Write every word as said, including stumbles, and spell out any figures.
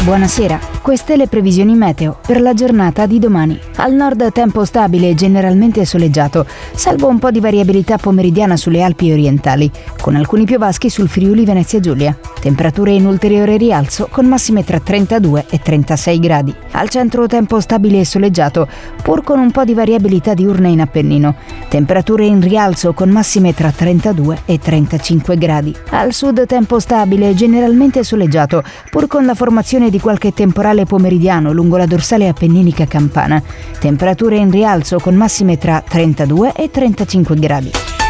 Buonasera, queste le previsioni meteo per la giornata di domani. Al nord tempo stabile e generalmente soleggiato, salvo un po' di variabilità pomeridiana sulle Alpi orientali, con alcuni piovaschi sul Friuli Venezia Giulia. Temperature in ulteriore rialzo con massime tra trentadue e trentasei gradi. Al centro tempo stabile e soleggiato, pur con un po' di variabilità diurna in Appennino. Temperature in rialzo con massime tra trentadue e trentacinque gradi. Al sud tempo stabile e generalmente soleggiato, pur con la formazione di qualche temporale pomeridiano lungo la dorsale appenninica campana. Temperature in rialzo con massime tra trentadue e trentacinque gradi.